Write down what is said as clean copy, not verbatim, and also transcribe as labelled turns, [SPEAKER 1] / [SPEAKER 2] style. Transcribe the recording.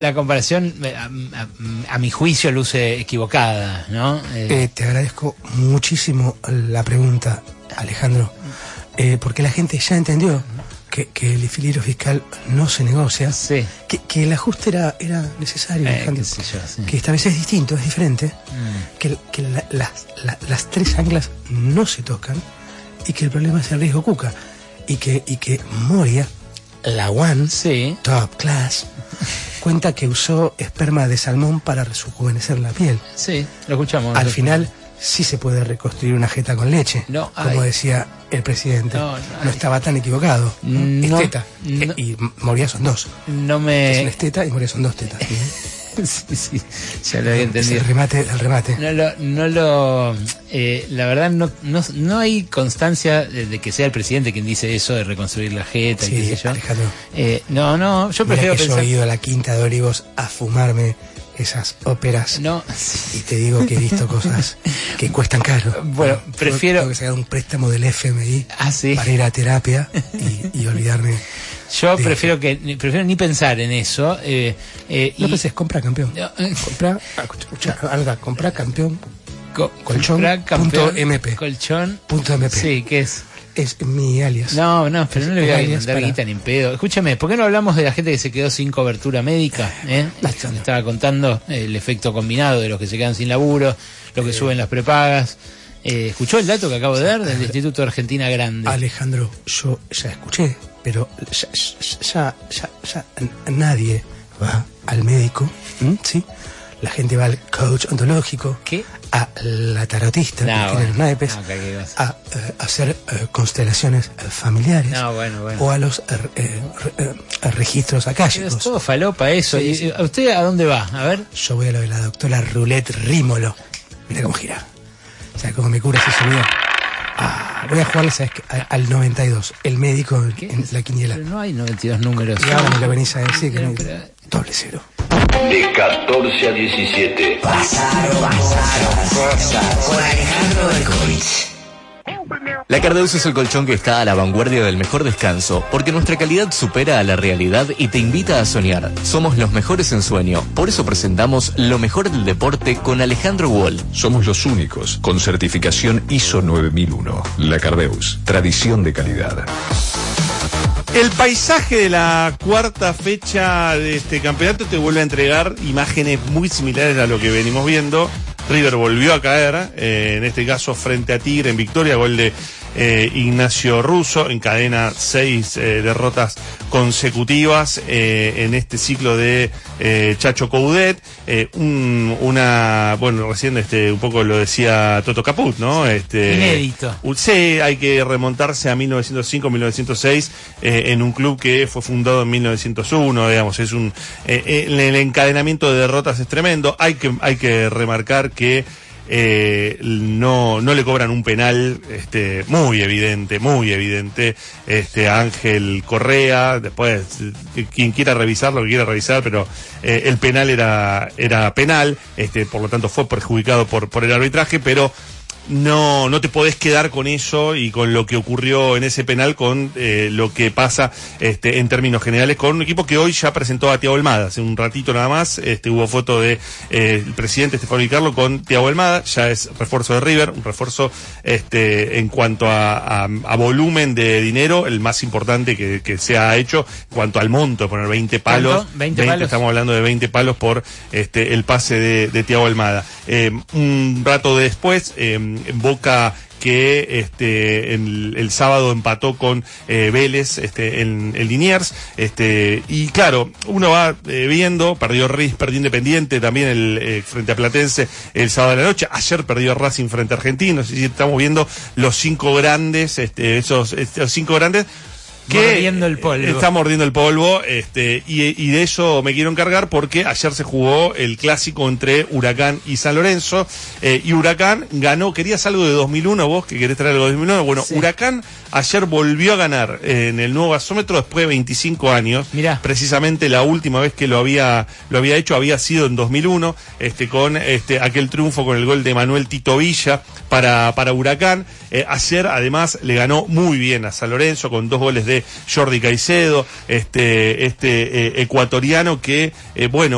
[SPEAKER 1] La comparación, a mi juicio, luce equivocada, ¿no?
[SPEAKER 2] Te agradezco muchísimo la pregunta, Alejandro, porque la gente ya entendió que el equilibrio fiscal no se negocia,
[SPEAKER 1] Sí.
[SPEAKER 2] que el ajuste era necesario, Alejandro,
[SPEAKER 1] qué sé yo, sí.
[SPEAKER 2] que esta vez es distinto, es diferente, que las tres anclas no se tocan y que el problema es el riesgo Cuca y que Moria, la One,
[SPEAKER 1] Sí.
[SPEAKER 2] top class, cuenta que usó esperma de salmón para rejuvenecer la piel.
[SPEAKER 1] Sí, lo escuchamos.
[SPEAKER 2] Al final sí se puede reconstruir una jeta con leche,
[SPEAKER 1] No,
[SPEAKER 2] como decía el presidente.
[SPEAKER 1] No,
[SPEAKER 2] No estaba tan equivocado.
[SPEAKER 1] No,
[SPEAKER 2] es teta.
[SPEAKER 1] no.
[SPEAKER 2] Y Moria son dos.
[SPEAKER 1] No
[SPEAKER 2] Es
[SPEAKER 1] me...
[SPEAKER 2] una es teta y Moria son dos tetas.
[SPEAKER 1] Sí, ya lo había
[SPEAKER 2] Es
[SPEAKER 1] entendido.
[SPEAKER 2] el remate.
[SPEAKER 1] La verdad no hay constancia de que sea el presidente quien dice eso de reconstruir la jeta y qué
[SPEAKER 2] Sí,
[SPEAKER 1] sé yo.
[SPEAKER 2] Alejandro.
[SPEAKER 1] Yo
[SPEAKER 2] Mira
[SPEAKER 1] prefiero
[SPEAKER 2] que yo
[SPEAKER 1] pensar...
[SPEAKER 2] he ido a la Quinta de Olivos a fumarme esas óperas.
[SPEAKER 1] No,
[SPEAKER 2] Y te digo que he visto cosas que cuestan caro.
[SPEAKER 1] Bueno, prefiero-
[SPEAKER 2] Tengo que sacar un préstamo del FMI
[SPEAKER 1] sí.
[SPEAKER 2] para ir a terapia y olvidarme.
[SPEAKER 1] Yo
[SPEAKER 2] de-
[SPEAKER 1] prefiero ni pensar en eso.
[SPEAKER 2] No penses, compra campeón.
[SPEAKER 1] No,
[SPEAKER 2] Escucha, Alga, compra campeón. Colchón
[SPEAKER 1] comprar campeón,
[SPEAKER 2] punto MP.
[SPEAKER 1] Colchón.
[SPEAKER 2] Punto MP.
[SPEAKER 1] Sí, ¿qué es?
[SPEAKER 2] Es mi alias.
[SPEAKER 1] No, pero no le voy a
[SPEAKER 2] Alias
[SPEAKER 1] mandar
[SPEAKER 2] para-
[SPEAKER 1] guita ni en pedo. Escúchame, ¿por qué no hablamos de la gente que se quedó sin cobertura médica? Me estaba contando el efecto combinado de los que se quedan sin laburo, los que suben las prepagas. ¿Escuchó el dato que acabo de dar del Instituto Argentina Grande?
[SPEAKER 2] Alejandro, yo ya escuché, pero ya nadie va al médico, ¿sí? La gente va al coach ontológico,
[SPEAKER 1] ¿Qué?
[SPEAKER 2] a la tarotista,
[SPEAKER 1] No,
[SPEAKER 2] que tiene
[SPEAKER 1] bueno.
[SPEAKER 2] los naipes,
[SPEAKER 1] No, ¿qué vas?
[SPEAKER 2] a hacer constelaciones familiares,
[SPEAKER 1] No, bueno.
[SPEAKER 2] o a los registros
[SPEAKER 1] Es
[SPEAKER 2] acálicos.
[SPEAKER 1] todo falopa eso.
[SPEAKER 2] Sí,
[SPEAKER 1] ¿Y
[SPEAKER 2] sí.
[SPEAKER 1] ¿A usted a dónde va? A ver.
[SPEAKER 2] Yo voy a lo de la doctora Roulette Rímolo. Mira cómo gira. ¿Sabes cómo me cura ese sonido? Voy a jugarle, ¿sabes qué? Al 92. El médico en la quiniela.
[SPEAKER 1] Pero no hay 92 números.
[SPEAKER 2] Y ahora me lo venís a decir que
[SPEAKER 1] Pero-
[SPEAKER 2] no.
[SPEAKER 1] pero-
[SPEAKER 2] Doble cero.
[SPEAKER 3] De 14 a 17.
[SPEAKER 4] Pasaron cosas con Alejandro Berkovich.
[SPEAKER 5] La Cardeus es el colchón que está a la vanguardia del mejor descanso, porque nuestra calidad supera a la realidad y te invita a soñar. Somos los mejores en sueño, por eso presentamos lo mejor del deporte con Alejandro Wall.
[SPEAKER 6] Somos los únicos con certificación ISO 9001. La Cardeus, tradición de calidad.
[SPEAKER 7] El paisaje de la cuarta fecha de este campeonato te vuelve a entregar imágenes muy similares a lo que venimos viendo. River volvió a caer, en este caso frente a Tigre en victoria, gol de Ignacio Russo, encadena 6 derrotas consecutivas en este ciclo de Chacho Coudet. Recién un poco lo decía Toto Caput, ¿no?
[SPEAKER 1] Inédito.
[SPEAKER 7] Sí, hay que remontarse a 1905-1906 en un club que fue fundado en 1901, digamos, es el encadenamiento de derrotas es tremendo. Hay que remarcar que no le cobran un penal muy evidente a Ángel Correa. Después quien quiera revisarlo, que quiera revisar, pero el penal era penal, por lo tanto fue perjudicado por el arbitraje, pero no te podés quedar con eso y con lo que ocurrió en ese penal, con lo que pasa en términos generales con un equipo que hoy ya presentó a Thiago Almada. Hace un ratito nada más hubo foto de el presidente Estefano Di Carlo con Thiago Almada. Ya es refuerzo de River, un refuerzo en cuanto a volumen de dinero, el más importante que se ha hecho. En cuanto al monto, de poner 20 palos,
[SPEAKER 1] 20 palos.
[SPEAKER 7] estamos hablando de 20 palos por el pase de Thiago Almada. Un rato después, Boca que el sábado empató con Vélez en Liniers, y claro, uno va viendo, perdió Independiente también frente a Platense el sábado de la noche. Ayer perdió Racing frente a Argentinos, y estamos viendo los 5 grandes, esos 5 grandes que
[SPEAKER 1] mordiendo el polvo.
[SPEAKER 7] Está mordiendo el polvo, y de eso me quiero encargar, porque ayer se jugó el clásico entre Huracán y San Lorenzo, y Huracán ganó. Querías algo de 2001, vos que querés traer algo de 2001. Bueno, sí. Huracán ayer volvió a ganar en el nuevo gasómetro después de 25 años.
[SPEAKER 1] Mirá.
[SPEAKER 7] Precisamente la última vez que lo había hecho había sido en 2001, con aquel triunfo con el gol de Manuel Tito Villa para Huracán. Ayer además le ganó muy bien a San Lorenzo con 2 goles de Jordi Caicedo, ecuatoriano que, bueno,